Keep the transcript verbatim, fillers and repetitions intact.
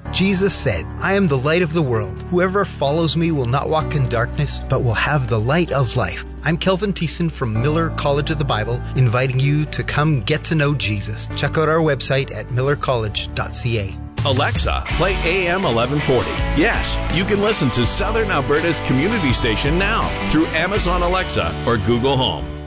Jesus said, "I am the light of the world. Whoever follows me will not walk in darkness, but will have the light of life." I'm Kelvin Thiessen from Miller College of the Bible, inviting you to come get to know Jesus. Check out our website at miller college dot c a. Alexa, play A M eleven forty. Yes, you can listen to Southern Alberta's community station now through Amazon Alexa or Google Home.